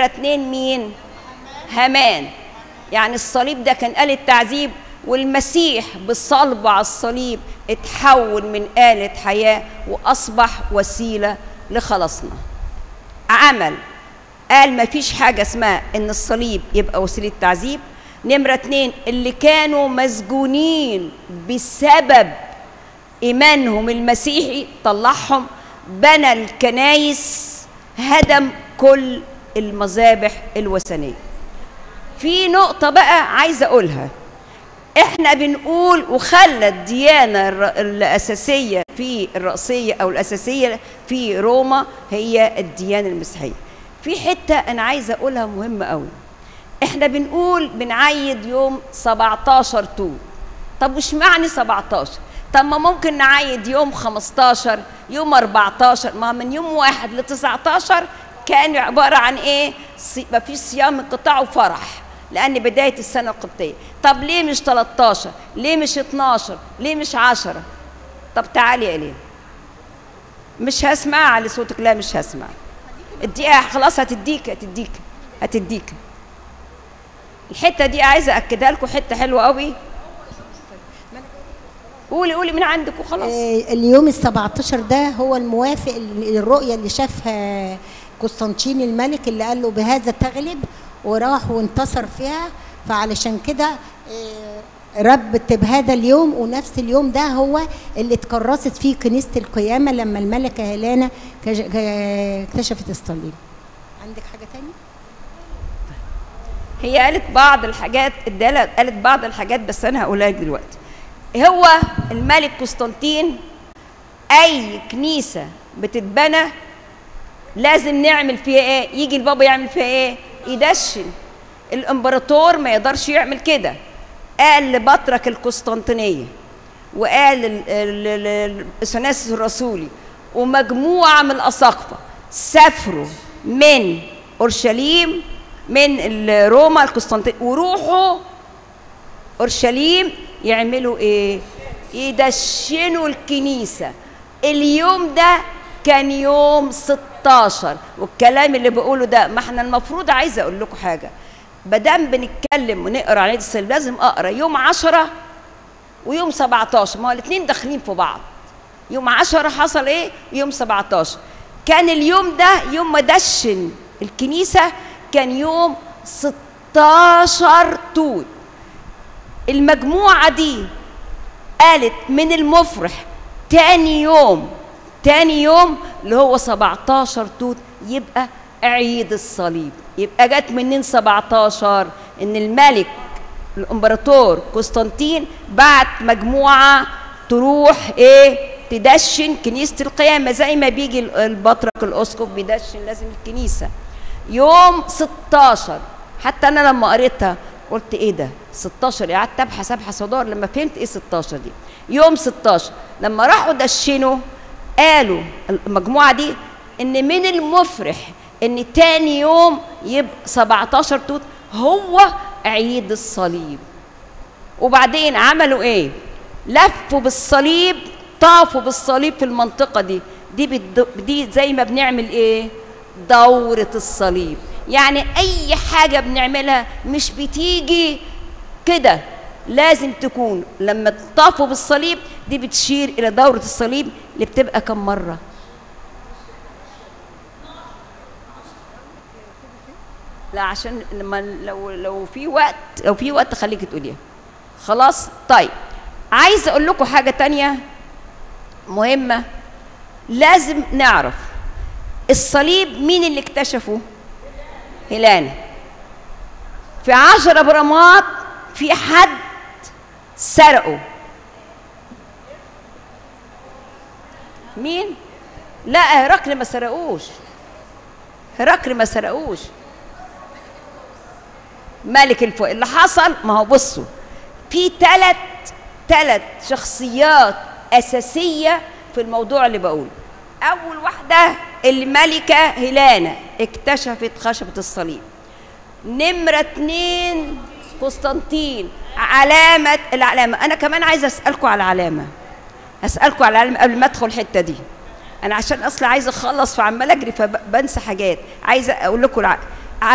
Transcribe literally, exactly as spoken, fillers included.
اتنين مين؟ هامان. يعني الصليب ده كان آلة تعذيب، والمسيح بالصلب على الصليب اتحول من آلة حياة وأصبح وسيلة لخلاصنا. عمل قال ما فيش حاجة اسمها إن الصليب يبقى وسيلة تعذيب. نمرة اتنين، اللي كانوا مسجونين بسبب إيمانهم المسيحي طلعهم، بنى الكنايس، هدم كل المذابح الوثنية. في نقطة بقى عايزة أقولها، إحنا بنقول وخلى الديانة الأساسية في الرأسية أو الأساسية في روما هي الديانة المسيحية. في حتة أنا عايزة أقولها مهمة أوي، إحنا بنقول بنعيد يوم سبعتاشر توت. طب وش معنى سبعتاشر؟ طب ما ممكن نعيد يوم خمستاشر، يوم أربعتاشر، ما من يوم واحد ل تسعتاشر كان عبارة عن إيه؟ ما فيش صيام انقطاع وفرح لأن بداية السنة القبطية. طب ليه مش تلتاشر؟ ليه مش اتناشر؟ ليه مش عشرة؟ طب تعالي يا إلين، مش هسمع على صوتك. لا مش هسمع. اديها خلاص، هتديك هتديك هتديك الحتة دي عايزة أكدها لكم، حتة حلوة قوي. قولي قولي من عندك وخلاص. اليوم السبعتاشر ده هو الموافق للرؤية اللي شافها قسطنطين الملك، اللي قال له بهذا تغلب، وراح وانتصر فيها. فعلشان كده ربط بهذا اليوم، ونفس اليوم ده هو اللي اتكرست فيه كنيسة القيامة لما الملكة هيلانا اكتشفت الصليب. عندك حاجة تانية؟ هي قالت بعض الحاجات، الدالة قالت بعض الحاجات بس أنا هقولها لك دلوقتي. هو الملك قسطنطين أي كنيسة بتتبنى لازم نعمل فيها إيه؟ يجي البابا يعمل فيها إيه؟ يدشن. الإمبراطور ما يقدرش يعمل كده. قال لبطرك القسطنطينية وقال الأثناسيوس الرسولي ومجموعة من الأساقفة سافروا من أورشليم من روما القسطنطينية وروحوا أورشليم يعملوا إيه؟ يدشنوا الكنيسة. اليوم ده كان يوم ستاشر، والكلام اللي بقوله ده ما احنا المفروض، عايزة أقول لكم حاجة، بدام بنتكلم ونقرا عن عيد الصليب لازم أقرا يوم عشرة ويوم سبعتاشر، ما هو الاثنين داخلين في بعض. يوم عشرة حصل إيه؟ ويوم سبعتاشر كان اليوم ده يوم ما دشن الكنيسة، كان يوم ستاشر توت. المجموعة دي قالت من المفرح تاني يوم تاني يوم اللي هو سبعتاشر توت يبقى عيد الصليب. يبقى جت منين سبعتاشر؟ ان الملك الامبراطور قسطنطين بعت مجموعة تروح ايه؟ تدشن كنيسة القيامة، زي ما بيجي البطرك الاسقف بيدشن لازم الكنيسة يوم ستاشر. حتى انا لما قريتها قلت ايه ده ستاشر؟ قعدت ابحث ابحث ودور لما فهمت ايه ستاشر دي. يوم ستاشر لما راحوا دشنوا قالوا المجموعه دي ان من المفرح ان تاني يوم يبقى سبعتاشر توت هو عيد الصليب. وبعدين عملوا ايه؟ لفوا بالصليب، طافوا بالصليب في المنطقه دي. دي دي زي ما بنعمل ايه؟ دورة الصليب. يعني أي حاجة بنعملها مش بتيجي كده، لازم تكون لما تطافوا بالصليب دي بتشير إلى دورة الصليب اللي بتبقى كم مرة؟ لا عشان لما لو لو في وقت لو في وقت خليك تقوليها. خلاص؟ طيب عايزة أقول لكم حاجة تانية مهمة لازم نعرف. الصليب مين اللي اكتشفه؟ هيلانا. في عشرة برامات في حد سرقه. مين؟ لا هرقل ما سرقوش. هرقل ما سرقوش. ملك الفوق. اللي حصل ما هو بصوا في ثلاث ثلاث شخصيات أساسية في الموضوع اللي بقوله. أول واحدة الملكة هيلانا اكتشفت خشبة الصليب. نمرة اتنين قسطنطين علامة العلامة. أنا كمان عايزة أسألكم على العلامة، أسألكم على العلامة قبل ما أدخل الحتة دي. أنا عشان أصلا عايزة أخلص فعمال أجري فبنسى حاجات. عايزة أقول لكم الع...